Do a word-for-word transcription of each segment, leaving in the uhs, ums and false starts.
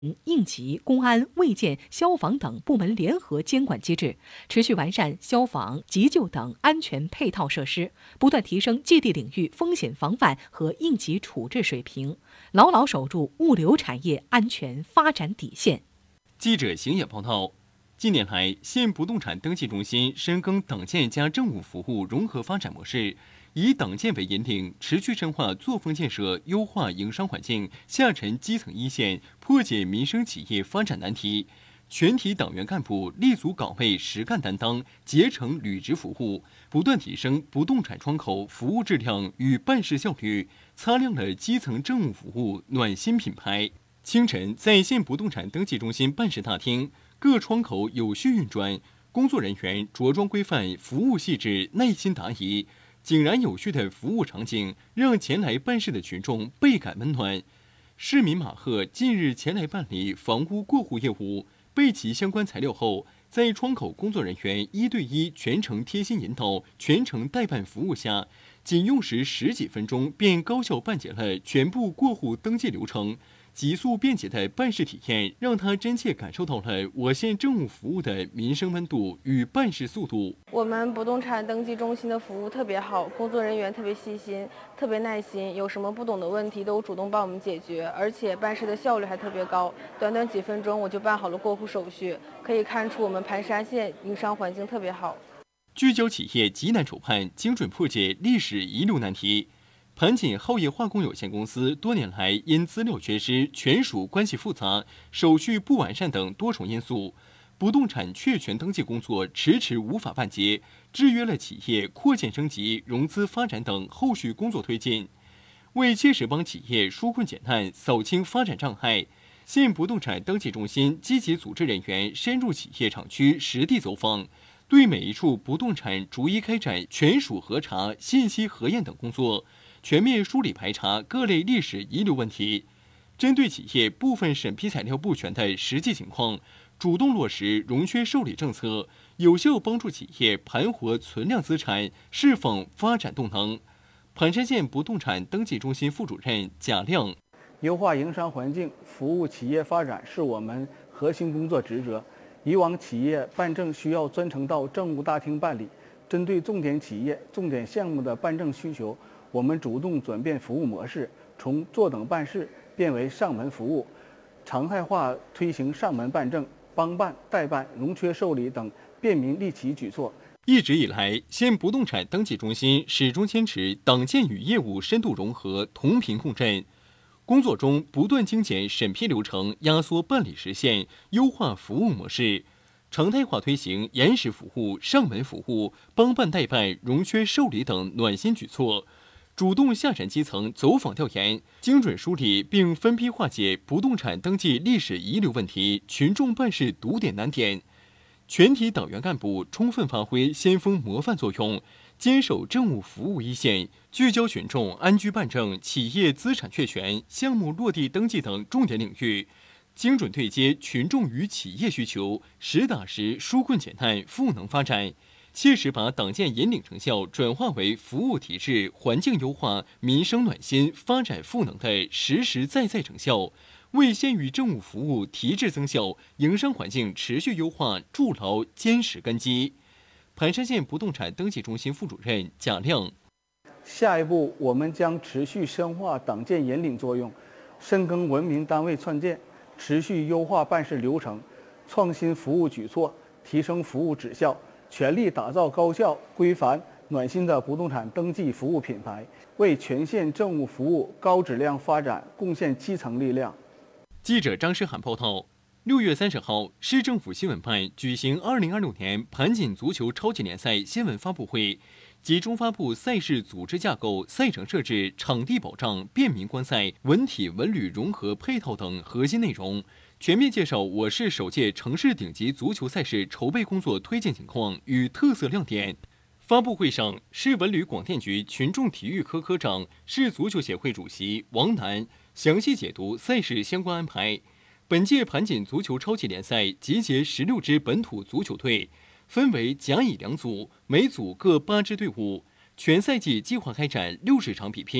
应急、公安、卫健、消防等部门联合监管机制，持续完善消防、急救等安全配套设施，不断提升基地领域风险防范和应急处置水平，牢牢守住物流产业安全发展底线。 记者邢野报道。近年来，县不动产登记中心深耕党建加政务服务融合发展模式，以党建为引领，持续深化作风建设，优化营商环境，下沉基层一线，破解民生企业发展难题。全体党员干部立足岗位实干担当，竭诚履职服务，不断提升不动产窗口服务质量与办事效率，擦亮了基层政务服务暖心品牌。清晨，在县不动产登记中心办事大厅，各窗口有序运转，工作人员着装规范，服务细致，耐心答疑，井然有序的服务场景让前来办事的群众倍感温暖。市民马赫近日前来办理房屋过户业务，备齐相关材料后，在窗口工作人员一对一全程贴心引导、全程代办服务下，仅用时十几分钟便高效办结了全部过户登记流程。急速便捷的办事体验，让他真切感受到了我县政务服务的民生温度与办事速度。 我们不动产登记中心的服务特别好，工作人员特别细心，特别耐心，有什么不懂的问题都主动帮我们解决，而且办事的效率还特别高，短短几分钟我就办好了过户手续，可以看出我们盘沙县营商环境特别好。 聚焦企业急难筹判，精准破解历史遗留难题。盘锦浩业化工有限公司多年来因资料缺失、权属关系复杂、手续不完善等多重因素，不动产确权登记工作迟迟无法办结，制约了企业扩建升级、融资发展等后续工作推进。为切实帮企业纾困解难、扫清发展障碍，县不动产登记中心积极组织人员深入企业厂区实地走访，对每一处不动产逐一开展权属核查、信息核验等工作，全面梳理排查各类历史遗留问题，针对企业部分审批材料不全的实际情况，主动落实融缺受理政策，有效帮助企业盘活存量资产，释放发展动能。盘山县不动产登记中心副主任贾亮， 优化营商环境，服务企业发展是我们核心工作职责。以往企业办证需要专程到政务大厅办理，针对重点企业、重点项目的办证需求，我们主动转变服务模式，从坐等办事变为上门服务，常态化推行上门办证、帮办、代办、融缺受理等便民利企举措。 一直以来，县不动产登记中心始终坚持党建与业务深度融合、同频共振，工作中不断精简审批流程，压缩办理时限，优化服务模式，常态化推行延时服务、上门服务、帮办代办、融缺受理等暖心举措。主动下沉基层走访调研，精准梳理并分批化解不动产登记历史遗留问题、群众办事堵点难点。全体党员干部充分发挥先锋模范作用，坚守政务服务一线，聚焦群众安居办证、企业资产确权、项目落地登记等重点领域，精准对接群众与企业需求，实打实纾困解难、赋能发展。切实把党建引领成效转化为服务提质、环境优化、民生暖心、发展赋能的实实在在成效，为县域政务服务提质增效、营商环境持续优化筑牢坚实根基。盘山县不动产登记中心副主任贾亮， 下一步我们将持续深化党建引领作用，深耕文明单位创建，持续优化办事流程，创新服务举措，提升服务质效，全力打造高效、规范、暖心的不动产登记服务品牌，为全县政务服务高质量发展贡献基层力量。 记者张诗涵报道。六月三十号，市政府新闻办举行二零二六年盘锦足球超级联赛新闻发布会，集中发布赛事组织架构、赛程设置、场地保障、便民观赛、文体文旅融合配套等核心内容，全面介绍我市首届城市顶级足球赛事筹备工作推进情况与特色亮点。发布会上，市文旅广电局群众体育科科长、市足球协会主席王楠详细解读赛事相关安排。本届盘锦足球超级联赛集结十六支本土足球队，分为甲乙两组，每组各八支队伍。全赛季计划开展六十场比拼，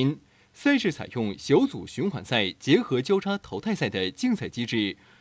赛事采用小组循环赛结合交叉淘汰赛的竞赛机制，